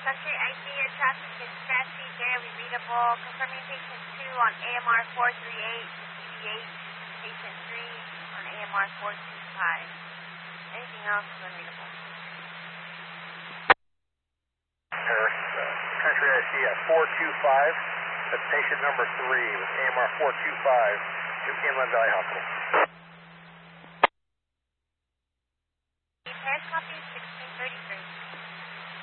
Country ID, your traffic is scratchy, barely readable. Confirming patient 2 on AMR 438, CDH, patient 3 on AMR 425. Anything else is unreadable. Country ID at 425. That's patient number 3 with AMR 425, Inland Valley Hospital. Repairs copies.